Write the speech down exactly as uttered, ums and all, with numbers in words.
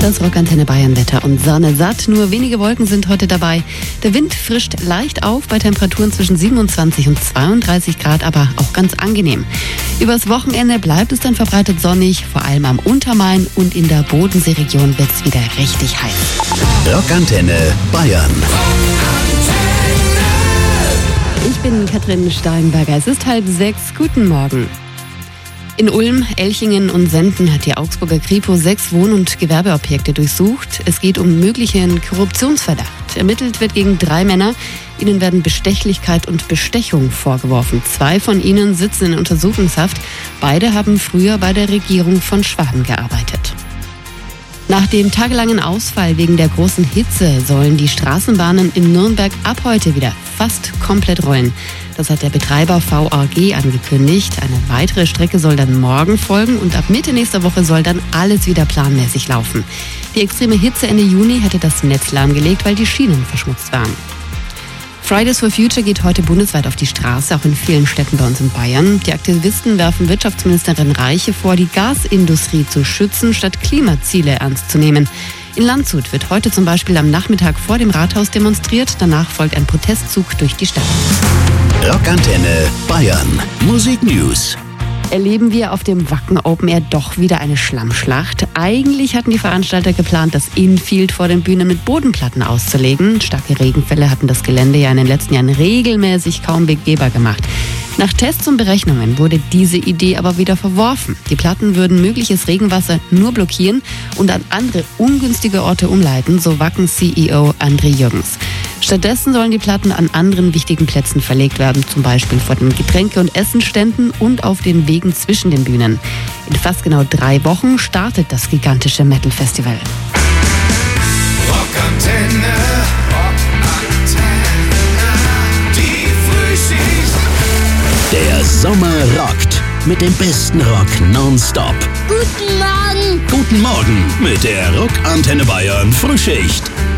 Das Rockantenne Bayern Wetter und Sonne satt. Nur wenige Wolken sind heute dabei. Der Wind frischt leicht auf bei Temperaturen zwischen siebenundzwanzig und zweiunddreißig Grad, aber auch ganz angenehm. Übers Wochenende bleibt es dann verbreitet sonnig, vor allem am Untermain und in der Bodenseeregion wird es wieder richtig heiß. Rockantenne Bayern. Ich bin Katrin Steinberger. Es ist halb sechs. Guten Morgen. In Ulm, Elchingen und Senden hat die Augsburger Kripo sechs Wohn- und Gewerbeobjekte durchsucht. Es geht um möglichen Korruptionsverdacht. Ermittelt wird gegen drei Männer. Ihnen werden Bestechlichkeit und Bestechung vorgeworfen. Zwei von ihnen sitzen in Untersuchungshaft. Beide haben früher bei der Regierung von Schwaben gearbeitet. Nach dem tagelangen Ausfall wegen der großen Hitze sollen die Straßenbahnen in Nürnberg ab heute wieder fast komplett rollen. Das hat der Betreiber V A G angekündigt. Eine weitere Strecke soll dann morgen folgen und ab Mitte nächster Woche soll dann alles wieder planmäßig laufen. Die extreme Hitze Ende Juni hatte das Netz lahmgelegt, weil die Schienen verschmutzt waren. Fridays for Future geht heute bundesweit auf die Straße, auch in vielen Städten bei uns in Bayern. Die Aktivisten werfen Wirtschaftsministerin Reiche vor, die Gasindustrie zu schützen, statt Klimaziele ernst zu nehmen. In Landshut wird heute zum Beispiel am Nachmittag vor dem Rathaus demonstriert. Danach folgt ein Protestzug durch die Stadt. Rockantenne Bayern. Musik News. Erleben wir auf dem Wacken Open Air doch wieder eine Schlammschlacht. Eigentlich hatten die Veranstalter geplant, das Infield vor den Bühnen mit Bodenplatten auszulegen. Starke Regenfälle hatten das Gelände ja in den letzten Jahren regelmäßig kaum begehbar gemacht. Nach Tests und Berechnungen wurde diese Idee aber wieder verworfen. Die Platten würden mögliches Regenwasser nur blockieren und an andere ungünstige Orte umleiten, so Wacken-C E O André Jürgens. Stattdessen sollen die Platten an anderen wichtigen Plätzen verlegt werden, zum Beispiel vor den Getränke- und Essenständen und auf den Wegen zwischen den Bühnen. In fast genau drei Wochen startet das gigantische Metal-Festival. Rockantenne, Rockantenne, die Frühschicht. Der Sommer rockt. Mit dem besten Rock nonstop. Guten Morgen! Guten Morgen mit der Rockantenne Bayern Frühschicht.